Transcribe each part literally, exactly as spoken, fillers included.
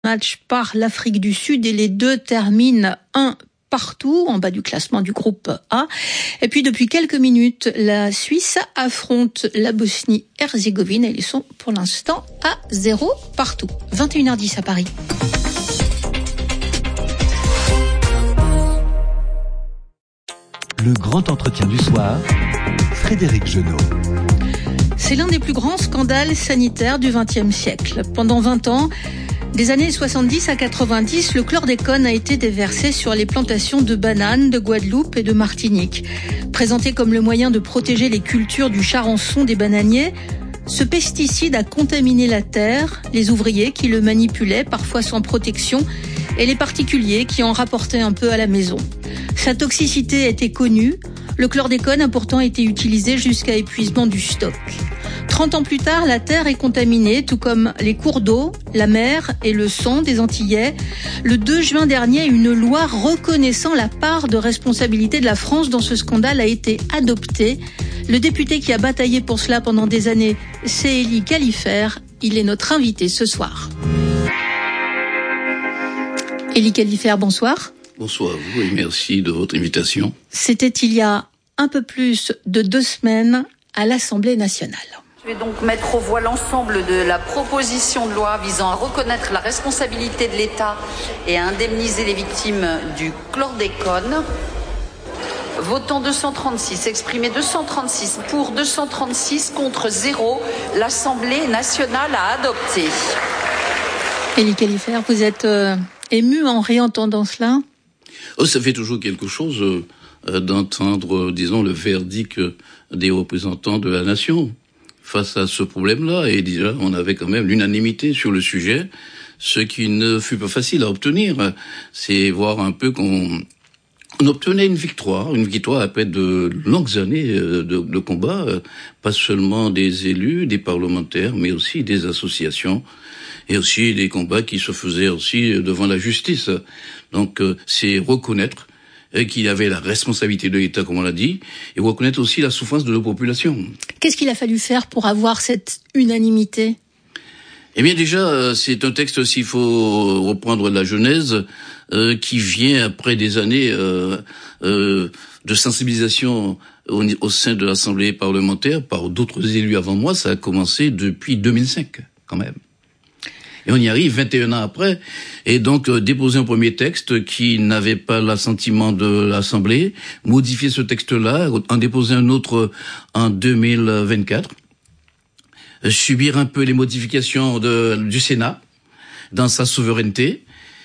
Match par l'Afrique du Sud et les deux terminent un partout en bas du classement du groupe A. Et puis depuis quelques minutes, la Suisse affronte la Bosnie-Herzégovine et ils sont pour l'instant à zéro partout. vingt et une heures dix à Paris. Le grand entretien du soir, Frédéric Genot. C'est l'un des plus grands scandales sanitaires du vingtième siècle. Pendant vingt ans, des années soixante-dix à quatre-vingt-dix, le chlordécone a été déversé sur les plantations de bananes de Guadeloupe et de Martinique. Présenté comme le moyen de protéger les cultures du charançon des bananiers, ce pesticide a contaminé la terre, les ouvriers qui le manipulaient, parfois sans protection, et les particuliers qui en rapportaient un peu à la maison. Sa toxicité était connue. Le chlordécone a pourtant été utilisé jusqu'à épuisement du stock. Trente ans plus tard, la terre est contaminée, tout comme les cours d'eau, la mer et le sang des Antillais. Le deux juin dernier, une loi reconnaissant la part de responsabilité de la France dans ce scandale a été adoptée. Le député qui a bataillé pour cela pendant des années, c'est Élie Califert. Il est notre invité ce soir. Élie Califert, bonsoir. Bonsoir à vous et merci de votre invitation. C'était il y a un peu plus de deux semaines à l'Assemblée nationale. Je vais donc mettre aux voix l'ensemble de la proposition de loi visant à reconnaître la responsabilité de l'État et à indemniser les victimes du chlordécone. Votant deux cent trente-six, exprimé deux cent trente-six, pour deux cent trente-six, contre zéro, l'Assemblée nationale a adopté. Élie Califert, vous êtes euh, ému en réentendant cela ? Oh, ça fait toujours quelque chose euh, d'entendre, euh, disons, le verdict des représentants de la nation face à ce problème-là. Et déjà, on avait quand même l'unanimité sur le sujet, ce qui ne fut pas facile à obtenir. C'est voir un peu qu'on on obtenait une victoire, une victoire après de longues années de, de combat, pas seulement des élus, des parlementaires, mais aussi des associations, et aussi des combats qui se faisaient aussi devant la justice. Donc, c'est reconnaître qu'il y avait la responsabilité de l'État, comme on l'a dit, et reconnaître aussi la souffrance de nos populations. Qu'est-ce qu'il a fallu faire pour avoir cette unanimité ? Eh bien déjà, c'est un texte, s'il faut reprendre la genèse, euh, qui vient après des années euh, euh, de sensibilisation au, au sein de l'Assemblée parlementaire par d'autres élus avant moi. Ça a commencé depuis deux mille cinq, quand même. Et on y arrive vingt et un ans après, et donc euh, déposer un premier texte qui n'avait pas l'assentiment de l'Assemblée, modifier ce texte-là, en déposer un autre en deux mille vingt-quatre, euh, subir un peu les modifications de, du Sénat dans sa souveraineté,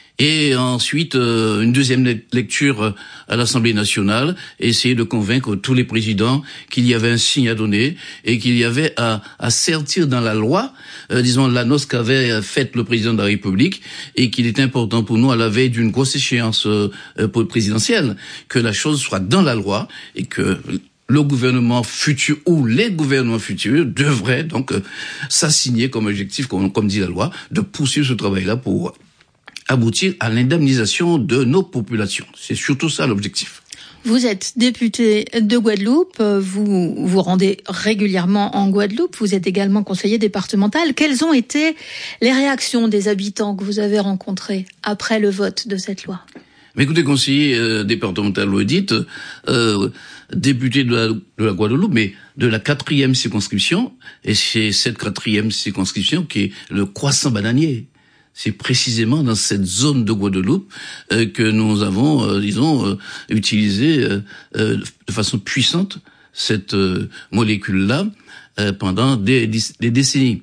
et ensuite euh, une deuxième lecture à l'Assemblée nationale, et essayer de convaincre tous les présidents qu'il y avait un signe à donner et qu'il y avait à, à sertir dans la loi, euh, disons, l'annonce qu'avait faite le président de la République, et qu'il est important pour nous, à la veille d'une grosse échéance euh, présidentielle, que la chose soit dans la loi et que le gouvernement futur ou les gouvernements futurs devraient donc euh, s'assigner comme objectif, comme, comme dit la loi, de poursuivre ce travail-là pour aboutir à l'indemnisation de nos populations. C'est surtout ça l'objectif. Vous êtes député de Guadeloupe, vous vous rendez régulièrement en Guadeloupe, vous êtes également conseiller départemental. Quelles ont été les réactions des habitants que vous avez rencontrés après le vote de cette loi ? Mais écoutez, conseiller euh, départemental, vous dites, euh, député de la, de la Guadeloupe, mais de la quatrième circonscription, et c'est cette quatrième circonscription qui est le croissant bananier. C'est précisément dans cette zone de Guadeloupe euh, que nous avons, euh, disons, euh, utilisé euh, euh, de façon puissante cette euh, molécule-là euh, pendant des, des décennies.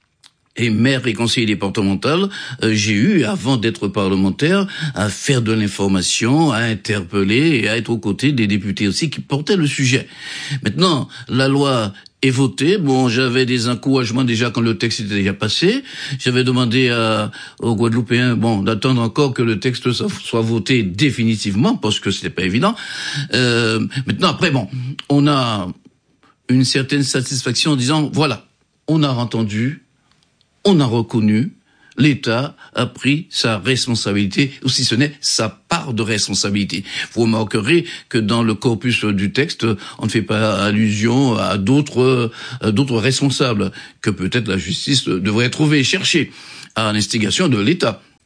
Et maire et conseiller départemental, euh, j'ai eu, avant d'être parlementaire, à faire de l'information, à interpeller et à être aux côtés des députés aussi qui portaient le sujet. Maintenant, la loi est voté. Bon, j'avais des encouragements déjà quand le texte était déjà passé. J'avais demandé à, aux Guadeloupéens, bon, d'attendre encore que le texte soit voté définitivement, parce que c'était pas évident. Euh, maintenant, après, bon, on a une certaine satisfaction en disant, voilà, on a entendu, on a reconnu, l'État a pris sa responsabilité, ou si ce n'est sa part de responsabilité. Vous remarquerez que dans le corpus du texte, on ne fait pas allusion à d'autres, à d'autres responsables que peut-être la justice devrait trouver et chercher à l'instigation de l'État.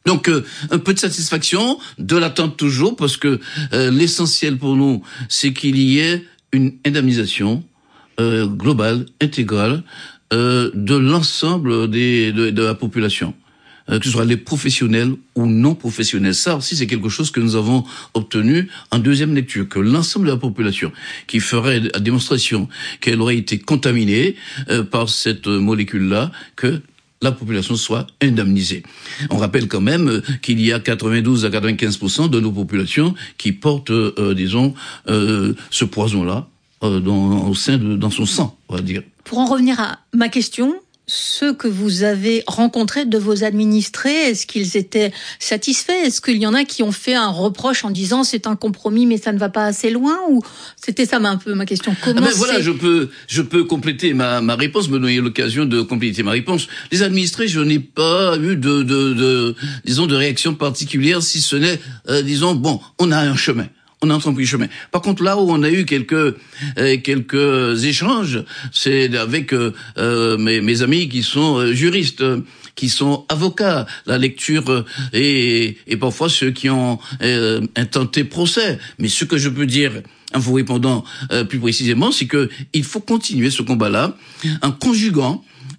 Donc euh, un peu de satisfaction, de l'attente toujours, parce que euh, l'essentiel pour nous, c'est qu'il y ait une indemnisation euh, globale, intégrale, euh, de l'ensemble des, de, de la population. Euh, que ce soit les professionnels ou non professionnels. Ça aussi, c'est quelque chose que nous avons obtenu en deuxième lecture, que l'ensemble de la population qui ferait la démonstration qu'elle aurait été contaminée euh, par cette molécule-là, que la population soit indemnisée. On rappelle quand même euh, qu'il y a quatre-vingt-douze à quatre-vingt-quinze pour cent de nos populations qui portent, euh, disons, euh, ce poison-là euh, dans, au sein de, dans son sang, on va dire. Pour en revenir à ma question, ceux que vous avez rencontrés de vos administrés, est-ce qu'ils étaient satisfaits? Est-ce qu'il y en a qui ont fait un reproche en disant c'est un compromis mais ça ne va pas assez loin? Ou c'était ça un peu ma question. Comment ah ben voilà, je peux je peux compléter ma ma réponse, me donner l'occasion de compléter ma réponse. Les administrés, je n'ai pas eu de de, de disons de réaction particulière, si ce n'est euh, disons bon, on a un chemin. On a entrepris le chemin. Par contre, là où on a eu quelques euh, quelques échanges, c'est avec euh, euh, mes, mes amis qui sont euh, juristes, euh, qui sont avocats. La lecture euh, et, et parfois ceux qui ont euh, intenté procès. Mais ce que je peux dire, en vous répondant euh, plus précisément, c'est que il faut continuer ce combat-là en conjuguant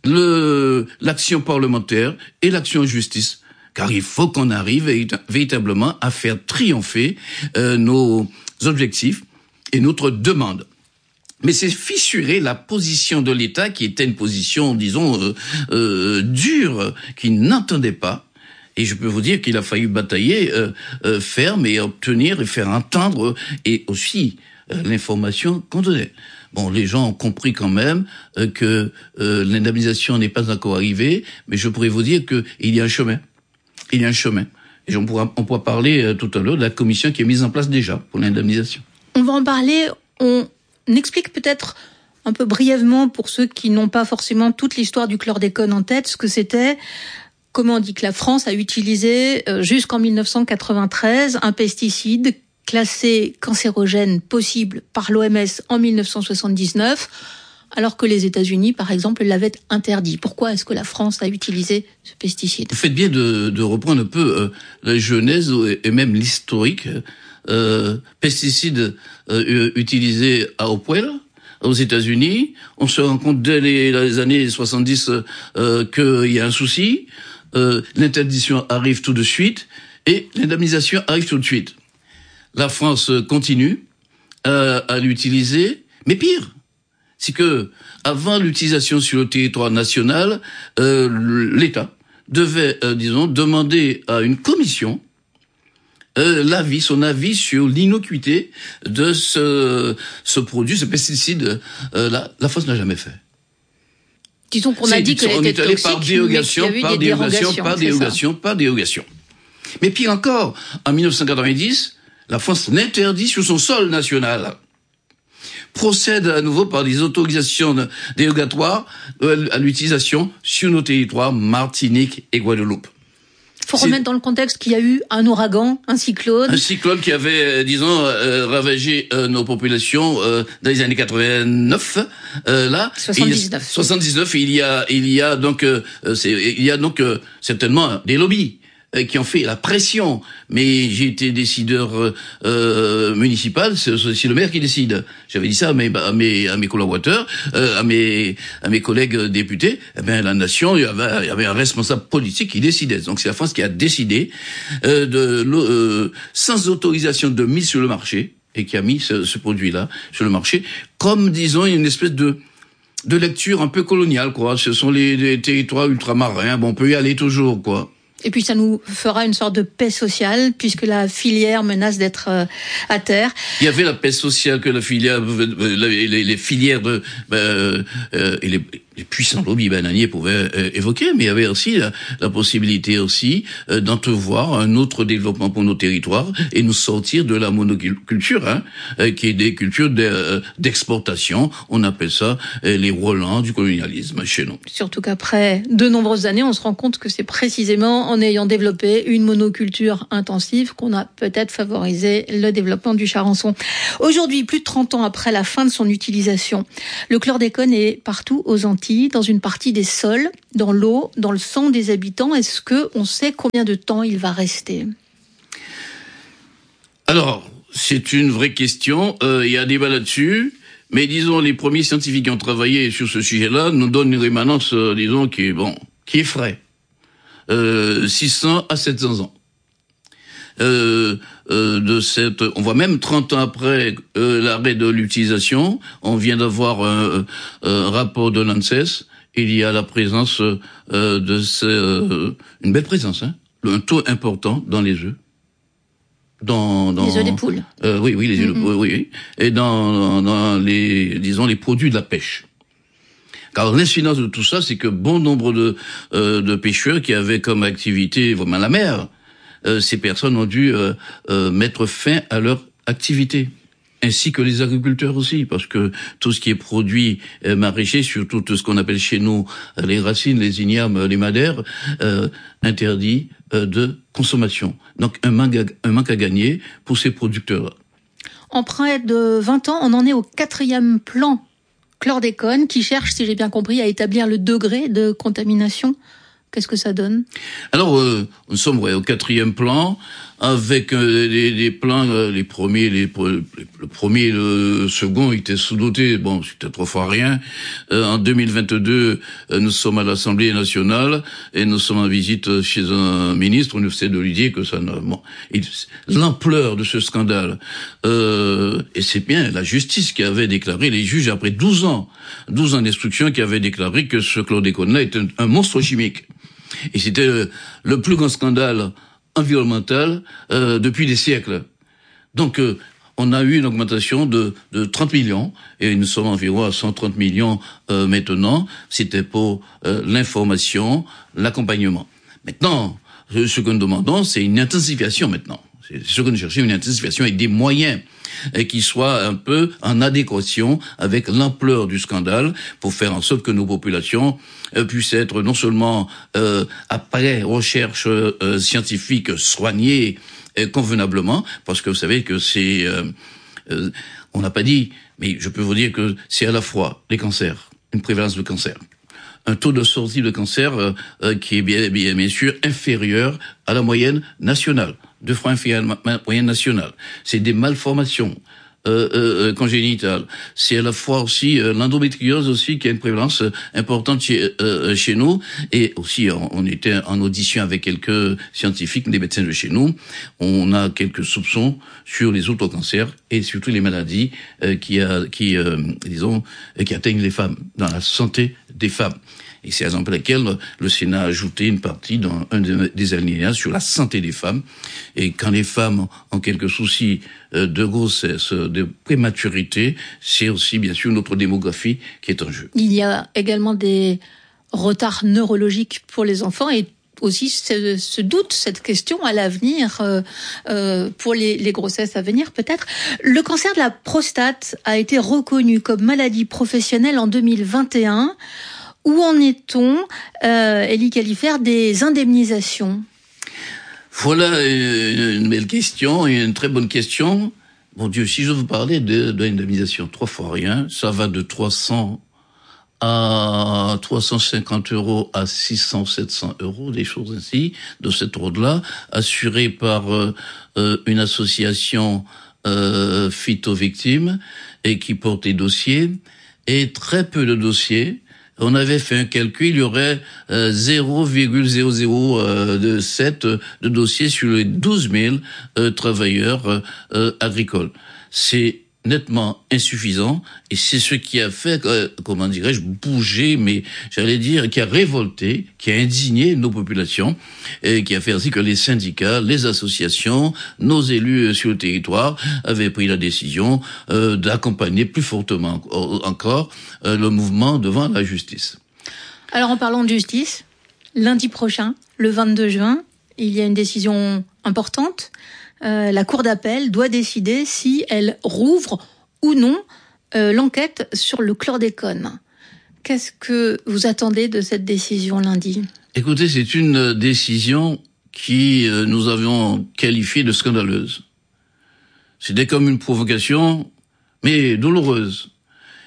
le l'action parlementaire et l'action en justice. Car il faut qu'on arrive véritablement à faire triompher euh, nos objectifs et notre demande. Mais c'est fissurer la position de l'État, qui était une position, disons, euh, euh, dure, qui n'entendait pas. Et je peux vous dire qu'il a fallu batailler euh, euh, ferme et obtenir et faire entendre euh, et aussi euh, l'information qu'on donnait. Bon, les gens ont compris quand même euh, que euh, l'indemnisation n'est pas encore arrivée, mais je pourrais vous dire qu'il y a un chemin. Il y a un chemin. Et on pourra, on pourra parler euh, tout à l'heure de la commission qui est mise en place déjà pour l'indemnisation. On va en parler. On explique peut-être un peu brièvement pour ceux qui n'ont pas forcément toute l'histoire du chlordécone en tête ce que c'était. Comment on dit que la France a utilisé euh, jusqu'en dix-neuf cent quatre-vingt-treize un pesticide classé cancérogène possible par l'O M S en dix-neuf cent soixante-dix-neuf. Alors que les États-Unis, par exemple, l'avaient interdit. Pourquoi est-ce que la France a utilisé ce pesticide? Vous faites bien de, de reprendre un peu euh, la genèse et même l'historique. Euh, pesticide euh, utilisé à Hopewell, aux États-Unis. On se rend compte dès les, les années soixante-dix euh, qu'il y a un souci. Euh, l'interdiction arrive tout de suite et l'indemnisation arrive tout de suite. La France continue euh, à l'utiliser, mais pire. C'est que, avant l'utilisation sur le territoire national, euh, l'État devait, euh, disons, demander à une commission euh, l'avis, son avis sur l'innocuité de ce, ce produit, ce pesticide. Euh, là, la France n'a jamais fait. Disons qu'on a dit qu'elle était toxique, par dérogation, mais par dérogation, par dérogation, par dérogation. Mais pire encore, en dix-neuf cent quatre-vingt-dix, la France l'interdit sur son sol national. Procède à nouveau par des autorisations dérogatoires à l'utilisation sur nos territoires Martinique et Guadeloupe. Il faut remettre dans le contexte qu'il y a eu un ouragan, un cyclone. Un cyclone qui avait, disons, euh, ravagé euh, nos populations euh, dans les années quatre-vingt-neuf. Euh, là, soixante-dix-neuf. Il, soixante-dix-neuf. Il y a, il y a donc, euh, c'est, il y a donc euh, certainement des lobbies qui ont fait la pression, mais j'ai été décideur euh, municipal, c'est, c'est le maire qui décide. J'avais dit ça à mes, à mes, à mes collaborateurs, euh, à mes, à mes collègues députés. Eh ben, la nation, il y avait, il y avait un responsable politique qui décidait. Donc c'est la France qui a décidé euh, de, euh, sans autorisation de mise sur le marché, et qui a mis ce, ce produit-là sur le marché, comme disons une espèce de de lecture un peu coloniale, quoi. Ce sont les, les territoires ultramarins. Bon, on peut y aller toujours, quoi. Et puis ça nous fera une sorte de paix sociale, puisque la filière menace d'être euh, à terre. Il y avait la paix sociale que la filière, les, les, les filières de, euh, euh, et les, les puissants lobbies bananiers pouvaient euh, évoquer, mais il y avait aussi la, la possibilité aussi euh, d'entrevoir un autre développement pour nos territoires et nous sortir de la monoculture, hein, euh, qui est des cultures de, euh, d'exportation. On appelle ça euh, les Roland du colonialisme chez nous. Surtout qu'après de nombreuses années, on se rend compte que c'est précisément en ayant développé une monoculture intensive qu'on a peut-être favorisé le développement du charançon. Aujourd'hui, plus de trente ans après la fin de son utilisation, le chlordécone est partout aux Antilles. partie, dans une partie des sols, dans l'eau, dans le sang des habitants. Est-ce qu'on sait combien de temps il va rester ? Alors, c'est une vraie question. Euh, il y a débat là-dessus. Mais disons, les premiers scientifiques qui ont travaillé sur ce sujet-là nous donnent une rémanence, euh, disons, qui est, bon, qui est frais. Euh, six cents à sept cents ans. Euh, euh, de cette, on voit même trente ans après euh, l'arrêt de l'utilisation, on vient d'avoir un, un rapport de l'ANSES, il y a la présence euh, de ce, euh, une belle présence, hein, un taux important dans les œufs. Dans, dans, les œufs des poules. Euh, oui, oui, les œufs mm-hmm. de poules, oui, oui. Et dans, dans les, disons, les produits de la pêche. Car l'incidence de tout ça, c'est que bon nombre de, euh, de pêcheurs qui avaient comme activité vraiment la mer, euh, ces personnes ont dû euh, euh, mettre fin à leur activité. Ainsi que les agriculteurs aussi, parce que tout ce qui est produit euh, maraîcher, surtout tout ce qu'on appelle chez nous euh, les racines, les ignames, les madères, euh, interdit euh, de consommation. Donc un manque, à, un manque à gagner pour ces producteurs-là. En près de vingt ans, on en est au quatrième plan chlordécone qui cherche, si j'ai bien compris, à établir le degré de contamination. Qu'est-ce que ça donne ? Alors, euh, nous sommes ouais, au quatrième plan, avec euh, des, des plans, euh, les premiers, les, les, le premier et le second étaient sous-dotés. Bon, c'était trois fois rien. Euh, en deux mille vingt-deux, euh, nous sommes à l'Assemblée nationale et nous sommes en visite chez un ministre. On essaie de lui dire que ça ne... Bon, il, l'ampleur de ce scandale, euh, et c'est bien la justice qui avait déclaré, les juges, après douze ans, douze ans d'instruction, qui avaient déclaré que ce chlordécone-là était un, un monstre chimique. Et c'était le, le plus grand scandale environnemental euh, depuis des siècles. Donc, euh, on a eu une augmentation de, de trente millions, et nous sommes environ à cent trente millions euh, maintenant. C'était pour euh, l'information, l'accompagnement. Maintenant, ce que nous demandons, c'est une intensification maintenant. C'est ce que nous cherchons, une intensification et des moyens et qui soient un peu en adéquation avec l'ampleur du scandale pour faire en sorte que nos populations euh, puissent être non seulement euh, après recherche euh, scientifique soignées euh, convenablement, parce que vous savez que c'est, euh, euh, on n'a pas dit, mais je peux vous dire que c'est à la fois les cancers, une prévalence de cancer, un taux de sortie de cancer euh, euh, qui est bien, bien, bien sûr inférieur à la moyenne nationale, deux fois inférieur à la moyenne nationale. C'est des malformations euh, euh, congénitales. C'est à la fois aussi euh, l'endométriose aussi qui a une prévalence euh, importante chez, euh, chez nous. Et aussi, on, on était en audition avec quelques scientifiques, des médecins de chez nous. On a quelques soupçons sur les autres cancers et surtout les maladies euh, qui, a, qui euh, disons, qui atteignent les femmes, dans la santé des femmes. Et c'est à exemple laquelle le Sénat a ajouté une partie dans un des alinéas sur la santé des femmes. Et quand les femmes ont quelques soucis de grossesse, de prématurité, c'est aussi bien sûr notre démographie qui est en jeu. Il y a également des retards neurologiques pour les enfants et aussi ce, ce doute, cette question à l'avenir, euh, euh, pour les, les grossesses à venir peut-être. Le cancer de la prostate a été reconnu comme maladie professionnelle en deux mille vingt et un. Où en est-on, euh, Élie Califert, des indemnisations ? Voilà une belle question et une très bonne question. Mon Dieu, si je vous parlais de, de l'indemnisation, trois fois rien, ça va de trois cents à trois cent cinquante euros à six cents, sept cents euros, des choses ainsi, de cet ordre-là, assuré par euh, une association euh, phyto-victimes et qui porte des dossiers, et très peu de dossiers. On avait fait un calcul, il y aurait euh, zéro virgule zéro zéro sept euh, de dossiers sur les douze mille euh, travailleurs euh, euh, agricoles. C'est nettement insuffisant et c'est ce qui a fait, euh, comment dirais-je, bouger, mais j'allais dire, qui a révolté, qui a indigné nos populations et qui a fait ainsi que les syndicats, les associations, nos élus sur le territoire avaient pris la décision euh, d'accompagner plus fortement encore euh, le mouvement devant la justice. Alors en parlant de justice, lundi prochain, le vingt-deux juin, il y a une décision importante. Euh, la Cour d'appel doit décider si elle rouvre ou non euh, l'enquête sur le chlordécone. Qu'est-ce que vous attendez de cette décision lundi ? Écoutez, c'est une décision qui euh, nous avions qualifiée de scandaleuse. C'était comme une provocation, mais douloureuse.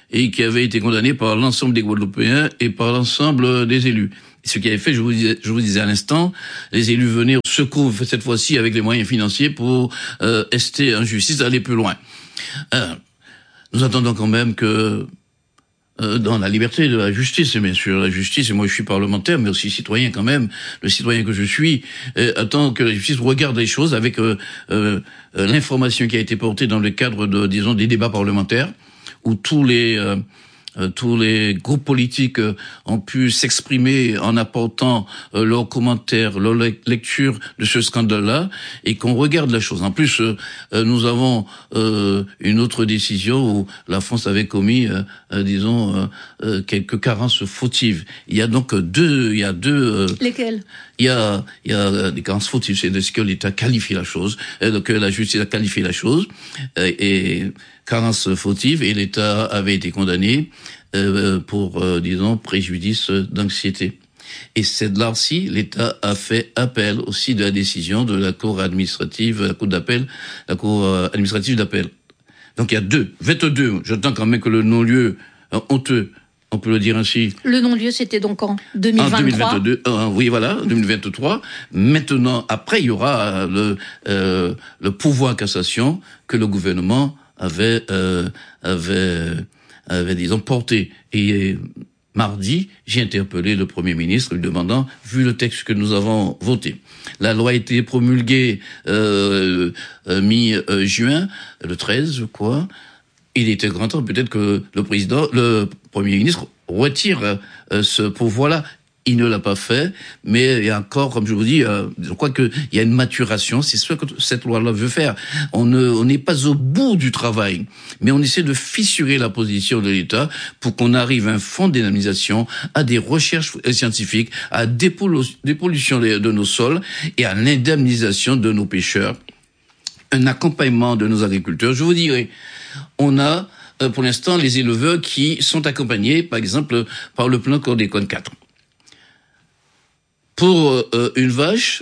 et qui avait été condamné par l'ensemble des Guadeloupéens et par l'ensemble des élus. Ce qui avait fait, je vous disais, je vous disais à l'instant, les élus venaient au secours cette fois-ci avec les moyens financiers pour euh, ester en justice, aller plus loin. Euh, nous attendons quand même que euh, dans la liberté de la justice, et bien sûr la justice, et moi je suis parlementaire, mais aussi citoyen quand même, le citoyen que je suis, euh, attend que la justice regarde les choses avec euh, euh, l'information qui a été portée dans le cadre de, disons, des débats parlementaires, où tous les euh, Euh, tous les groupes politiques euh, ont pu s'exprimer en apportant euh, leurs commentaires, leur le- lecture de ce scandale-là, et qu'on regarde la chose. En plus, euh, euh, nous avons euh, une autre décision où la France avait commis, euh, euh, disons, euh, euh, quelques carences fautives. Il y a donc deux, il y a deux. Euh, Lesquelles ? Il y a, il y a des carences fautives, c'est de ce que l'État qualifie la chose, euh, que la justice a qualifié la chose, euh, et carences fautives, et l'État avait été condamné euh, pour, euh, disons, préjudice d'anxiété. Et c'est là aussi, l'État a fait appel aussi de la décision de la Cour administrative, la Cour d'appel, la Cour administrative d'appel. Donc il y a deux, vingt-deux, j'attends quand même que le non-lieu euh, honteux, on peut le dire ainsi. Le non-lieu, c'était donc en deux mille vingt-trois. En deux mille vingt-deux, euh, oui, voilà, deux mille vingt-trois. Maintenant, après, il y aura le, euh, le pouvoir cassation que le gouvernement avait, euh, avait, avait, disons, porté. Et mardi, j'ai interpellé le Premier ministre lui demandant, vu le texte que nous avons voté, la loi a été promulguée euh, euh, mi-juin, le treize, je crois. Il était grand temps peut-être que le président, le Premier ministre retire euh, ce pouvoir-là. Il ne l'a pas fait, mais il y a encore, comme je vous dis, euh, je crois qu'il y a une maturation. C'est ce que cette loi-là veut faire. On ne, on n'est pas au bout du travail, mais on essaie de fissurer la position de l'État pour qu'on arrive à un fonds d'indemnisation, à des recherches scientifiques, à des dépollution de nos sols et à l'indemnisation de nos pêcheurs. Un accompagnement de nos agriculteurs. Je vous dirais, on a euh, pour l'instant les éleveurs qui sont accompagnés, par exemple, par le plan Chlordécone quatre. Pour euh, une vache,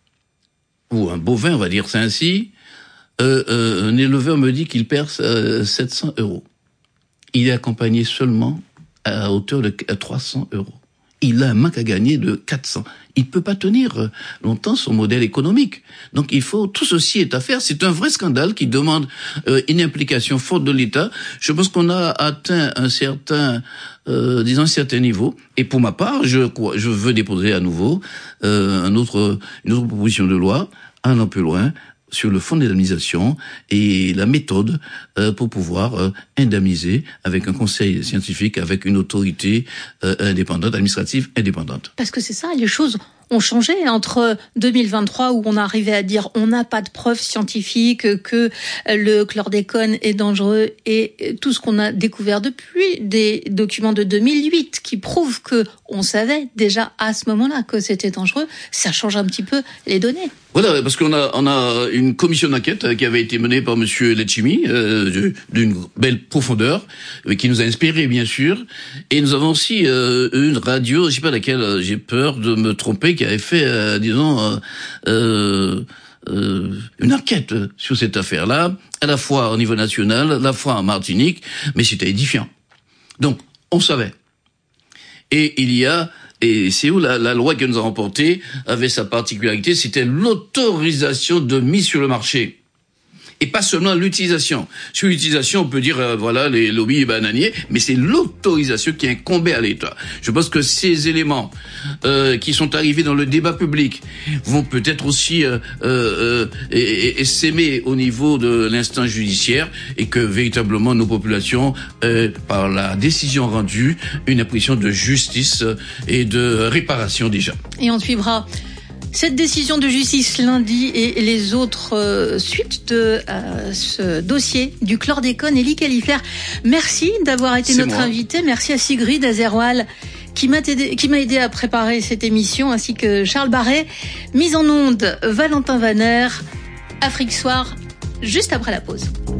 ou un bovin, on va dire ça ainsi, euh, euh, un éleveur me dit qu'il perd euh, sept cents euros. Il est accompagné seulement à hauteur de trois cents euros. Il a un manque à gagner de quatre cents. Il peut pas tenir longtemps son modèle économique. Donc il faut, tout ceci est à faire. C'est un vrai scandale qui demande euh, une implication forte de l'État. Je pense qu'on a atteint un certain, euh, disons un certain niveau. Et pour ma part, je crois, je veux déposer à nouveau euh, un autre, une autre proposition de loi, un an plus loin, sur le fonds d'indemnisation et la méthode euh, pour pouvoir euh, indemniser avec un conseil scientifique, avec une autorité euh, indépendante, administrative indépendante. Parce que c'est ça, les choses ont changé entre deux mille vingt-trois où on arrivait à dire on n'a pas de preuves scientifiques que le chlordécone est dangereux et tout ce qu'on a découvert depuis, des documents de deux mille huit qui prouvent que on savait déjà à ce moment-là que c'était dangereux, ça change un petit peu les données. Voilà, parce qu'on a on a une commission d'enquête qui avait été menée par Monsieur Letchimy, euh, d'une belle profondeur, qui nous a inspiré bien sûr, et nous avons aussi euh, une radio, je sais pas laquelle, j'ai peur de me tromper, qui avait fait, euh, disons, euh, euh, euh, une enquête sur cette affaire-là, à la fois au niveau national, à la fois en Martinique, mais c'était édifiant. Donc, on savait. Et il y a, et c'est où la, la loi que nous avons portée avait sa particularité, c'était l'autorisation de mise sur le marché. Et pas seulement l'utilisation. Sur l'utilisation, on peut dire, euh, voilà, les lobbies bananiers, mais c'est l'autorisation qui incombait à l'État. Je pense que ces éléments euh, qui sont arrivés dans le débat public vont peut-être aussi euh, euh, et, et, et s'aimer au niveau de l'instance judiciaire et que véritablement nos populations, euh, par la décision rendue, une impression de justice et de réparation déjà. Et on suivra cette décision de justice lundi et les autres euh, suites de euh, ce dossier du chlordécone. Élie Califert, merci d'avoir été C'est notre moi. invité. Merci à Sigrid Azerwal qui m'a aidé, qui m'a aidé à préparer cette émission, ainsi que Charles Barret. Mise en onde, Valentin Vanner. Afrique Soir, juste après la pause.